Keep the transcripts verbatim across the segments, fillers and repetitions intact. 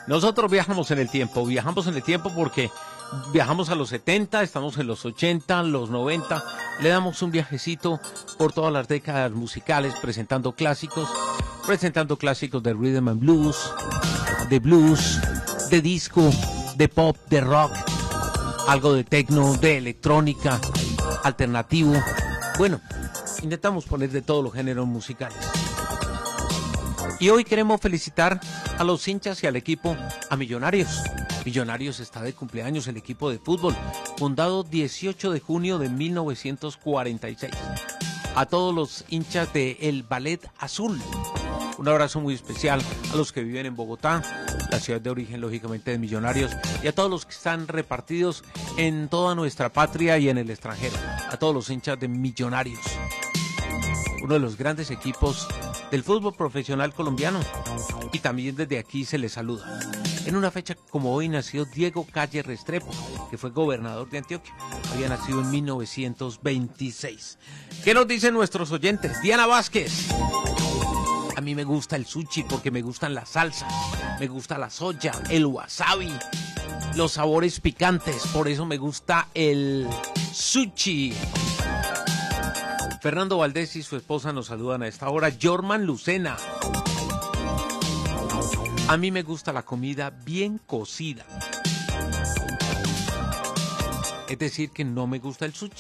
Nosotros viajamos en el tiempo, viajamos en el tiempo porque viajamos a los setenta, estamos en los ochenta, los noventa, le damos un viajecito por todas las décadas musicales, presentando clásicos, presentando clásicos de rhythm and blues, de blues, de disco, de pop, de rock, algo de techno, de electrónica, alternativo. Bueno, intentamos poner de todos los géneros musicales. Y hoy queremos felicitar a los hinchas y al equipo, a Millonarios. Millonarios está de cumpleaños, el equipo de fútbol, fundado dieciocho de junio de mil novecientos cuarenta y seis. A todos los hinchas de El Ballet Azul, un abrazo muy especial a los que viven en Bogotá, la ciudad de origen lógicamente de Millonarios, y a todos los que están repartidos en toda nuestra patria y en el extranjero, a todos los hinchas de Millonarios, uno de los grandes equipos del fútbol profesional colombiano, y también desde aquí se les saluda. En una fecha como hoy nació Diego Calle Restrepo, que fue gobernador de Antioquia. Había nacido en mil novecientos veintiséis. ¿Qué nos dicen nuestros oyentes? Diana Vázquez. A mí me gusta el sushi porque me gustan las salsas, me gusta la soya, el wasabi, los sabores picantes, por eso me gusta el sushi. Fernando Valdés y su esposa nos saludan a esta hora. Jorman Lucena. A mí me gusta la comida bien cocida. Es decir, que no me gusta el sushi.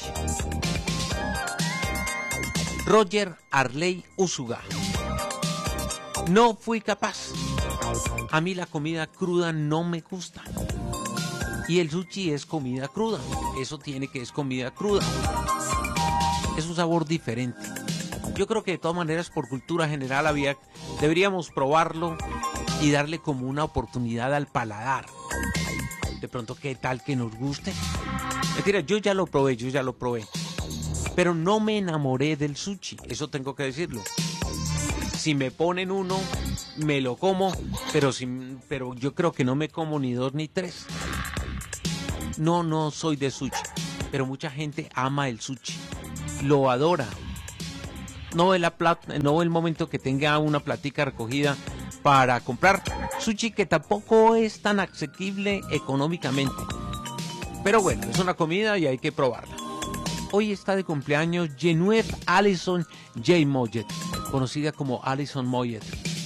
Roger Arley Usuga. No fui capaz. A mí la comida cruda no me gusta. Y el sushi es comida cruda. Eso tiene que es comida cruda. Es un sabor diferente. Yo creo que de todas maneras, por cultura general, había, deberíamos probarlo y darle como una oportunidad al paladar. De pronto, ¿qué tal que nos guste? Mentira, yo ya lo probé, yo ya lo probé. Pero no me enamoré del sushi, eso tengo que decirlo. Si me ponen uno, me lo como, pero, si, pero yo creo que no me como ni dos ni tres. No, no soy de sushi, pero mucha gente ama el sushi. Lo adora. No ve, la plata, no ve el momento que tenga una platica recogida para comprar sushi, que tampoco es tan asequible económicamente. Pero bueno, es una comida y hay que probarla. Hoy está de cumpleaños Genevieve Allison J. Moyet, conocida como Alison Moyet.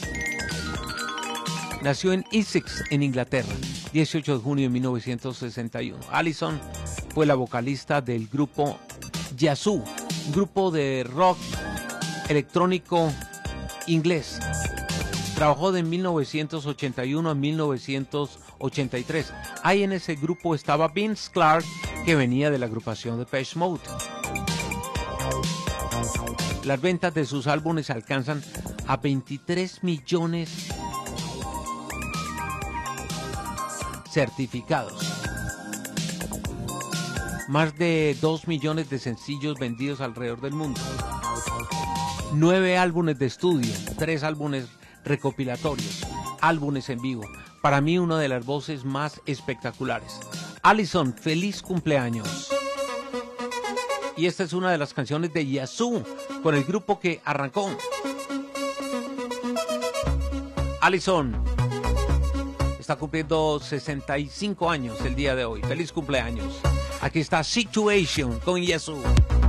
Nació en Essex, en Inglaterra, dieciocho de junio de mil novecientos sesenta y uno. Allison fue la vocalista del grupo Yazoo, grupo de rock electrónico inglés. Trabajó de mil novecientos ochenta y uno a mil novecientos ochenta y tres. Ahí en ese grupo estaba Vince Clarke, que venía de la agrupación de Depeche Mode. Las ventas de sus álbumes alcanzan a veintitrés millones certificados. Más de dos millones de sencillos vendidos alrededor del mundo. Nueve álbumes de estudio, tres álbumes recopilatorios, álbumes en vivo. Para mí, una de las voces más espectaculares. Allison, feliz cumpleaños. Y esta es una de las canciones de Yazoo, con el grupo que arrancó. Allison está cumpliendo sesenta y cinco años el día de hoy. Feliz cumpleaños. Aquí está Situation con Yazoo.